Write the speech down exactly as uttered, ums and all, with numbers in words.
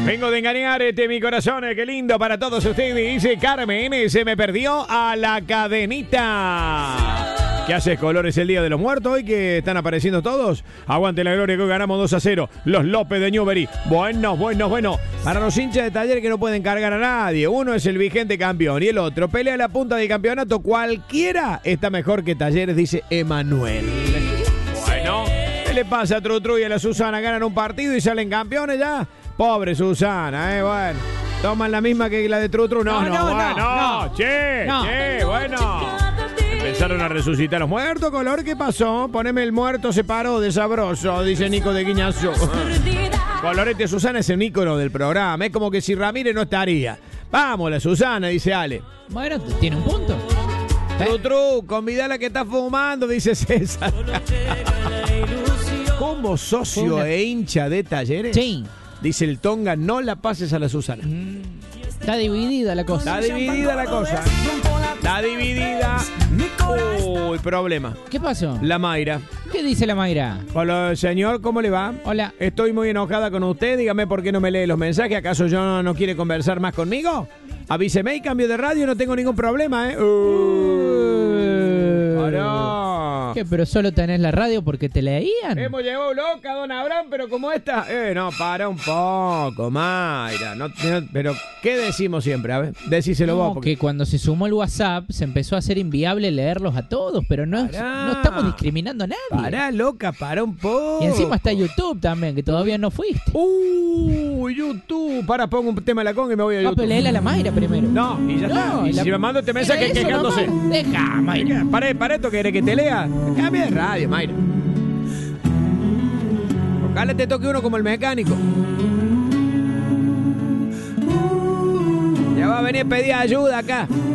Vengo de engañarte, mi corazón, qué lindo para todos ustedes. Dice Carmen, se me perdió a la cadenita. ¿Qué haces, Colores, el Día de los Muertos hoy que están apareciendo todos? Aguante la gloria que hoy ganamos dos a cero. Los López de Newbery. Bueno, bueno, bueno. Para los hinchas de Talleres que no pueden cargar a nadie. Uno es el vigente campeón y el otro pelea la punta del campeonato. Cualquiera está mejor que Talleres, dice Emanuel. Bueno, ¿qué le pasa a Tru Tru y a la Susana? Ganan un partido y salen campeones ya. Pobre Susana, eh, bueno. Toman la misma que la de Tru Tru. No, no, no, no bueno. No, no. Che, no. che, bueno. Empezaron a resucitar los muertos, Color, ¿qué pasó? Poneme el muerto, se paró de sabroso, dice Nico de Guiñazo. Colorete, Susana es el ícono del programa, es como que si Ramírez no estaría. Vamos, la Susana, dice Ale. Bueno, tiene un punto. Tru Tru, convidala que está fumando, dice César. Como socio Una. e hincha de Talleres, sí. dice el Tonga, no la pases a la Susana. Mm. Está dividida la cosa. Está dividida la cosa. Está dividida. Uy, problema. ¿Qué pasó? La Mayra. ¿Qué dice la Mayra? Hola, señor, ¿cómo le va? Hola. Estoy muy enojada con usted. Dígame por qué no me lee los mensajes. ¿Acaso yo no, no quiere conversar más conmigo? Avíseme y cambio de radio. No tengo ningún problema, ¿eh? Uh, uh, ¿Qué? Pero solo tenés la radio porque te leían. Hemos llegado loca, don Abraham, pero como esta. Eh, no, para un poco, Mayra. No, no, pero, ¿qué decimos siempre? A ver, decíselo no, vos. Porque... que cuando se sumó el WhatsApp se empezó a hacer inviable leerlos a todos, pero no, es, no estamos discriminando a nadie. Pará, loca, para un poco. Y encima está YouTube también, que todavía no fuiste. Uh, YouTube. Para, pongo un tema de la conga y me voy a YouTube. No, pero a la Mayra primero. No, y ya no, está. Y la... si me mando este mensaje quejándose. No, deja, Mayra. Para, para esto, ¿querés que te lea? Cambia de radio, Mayra. Ojalá te toque uno como el mecánico. Ya va a venir a pedir ayuda acá.